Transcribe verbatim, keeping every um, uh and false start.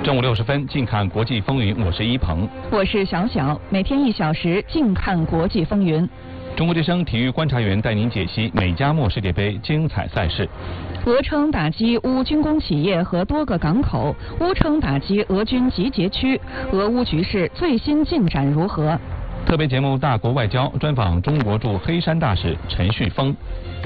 正午六十分，近看国际风云，我是一鹏， 我是小小，每天一小时，近看国际风云。 中国之声体育观察员带您解析美加墨世界杯精彩赛事。 俄称打击乌军工企业和多个港口，乌称打击俄军集结区，俄乌局势最新进展如何？ 特别节目《大国外交》专访中国驻黑山大使陈旭峰。